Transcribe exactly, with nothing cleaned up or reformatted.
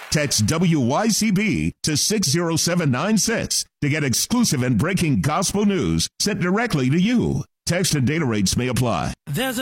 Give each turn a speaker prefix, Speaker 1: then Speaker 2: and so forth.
Speaker 1: Text W Y C B to six zero seven nine six to get exclusive and breaking gospel news sent directly to you. Text and data rates may apply.
Speaker 2: There's